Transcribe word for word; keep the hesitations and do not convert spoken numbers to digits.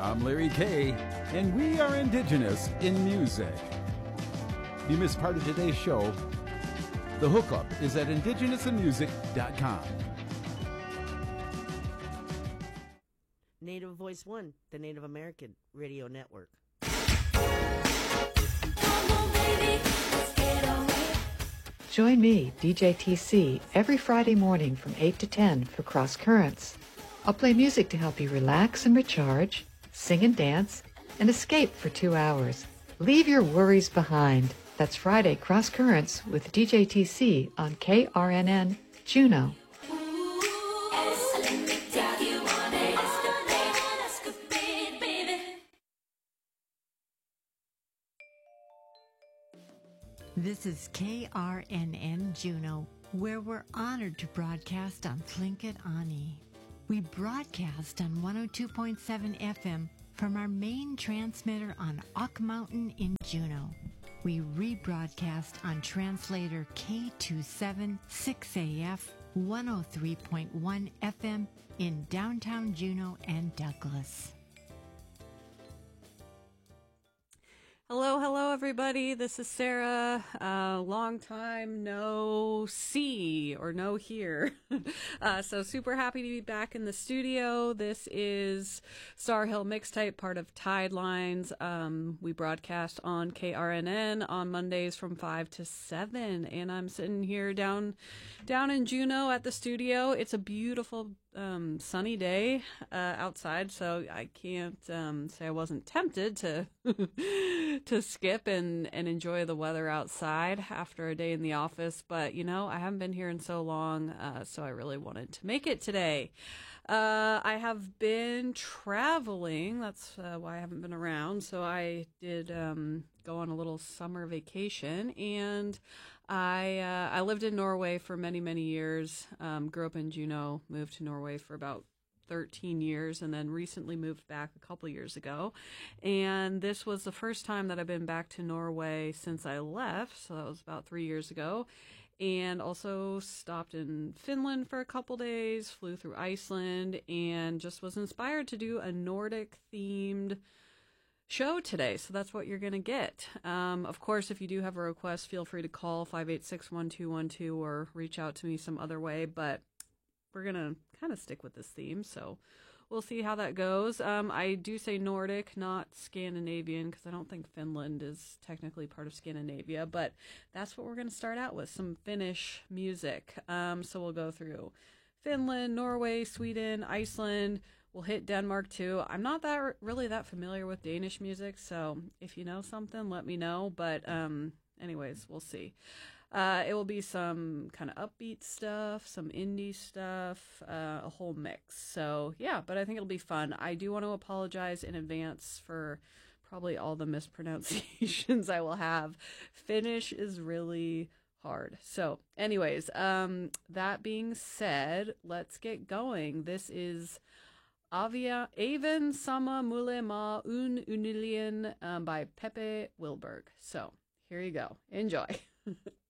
I'm Larry Kay, and we are Indigenous in music. You missed part of today's show. The hookup is at indigenous in music dot com. Native Voice One, the Native American Radio Network. Join me, D J T C, every Friday morning from eight to ten for Cross Currents. I'll play music to help you relax and recharge, sing and dance, and escape for two hours. Leave your worries behind. That's Friday Cross Currents with D J T C on K R N N Juneau. This is K R N N Juneau, where we're honored to broadcast on Tlingit Ani. We broadcast on one oh two point seven F M from our main transmitter on Ock Mountain in Juneau. We rebroadcast on translator K two seven six A F one oh three point one F M in downtown Juneau and Douglas. Hello, hello, everybody. This is Sarah. Uh, long time no see or no hear. uh, so super happy to be back in the studio. This is Star Hill Mixtape, part of Tide Lines. Um, we broadcast on K R N N on Mondays from five to seven. And I'm sitting here down, down in Juneau at the studio. It's a beautiful um sunny day uh outside, so I can't um say I wasn't tempted to to skip and and enjoy the weather outside after a day in the office, but you know, I haven't been here in so long, uh so I really wanted to make it today. uh I have been traveling. That's uh, why I haven't been around. So I did um go on a little summer vacation, and I uh, I lived in Norway for many, many years. Um, grew up in Juneau, moved to Norway for about thirteen years, and then recently moved back a couple years ago. And this was the first time that I've been back to Norway since I left, so that was about three years ago. And also stopped in Finland for a couple days, flew through Iceland, and just was inspired to do a Nordic-themed show today, so that's what you're going to get. Um, of course, if you do have a request, feel free to call five eight six, one two one two or reach out to me some other way, but we're going to kind of stick with this theme, so we'll see how that goes. Um, I do say Nordic, not Scandinavian, because I don't think Finland is technically part of Scandinavia, but that's what we're going to start out with, some Finnish music. Um, so we'll go through Finland, Norway, Sweden, Iceland. We'll hit Denmark too. I'm not that really that familiar with Danish music, so if you know something, let me know. But um, anyways, we'll see. Uh, it will be some kind of upbeat stuff, some indie stuff, uh, a whole mix. So yeah, but I think it'll be fun. I do want to apologize in advance for probably all the mispronunciations I will have. Finnish is really hard. So anyways, um, that being said, let's get going. This is Avia Aven Sama Mule Ma Un Unilian um, by Pepe Wilberg. So here you go. Enjoy.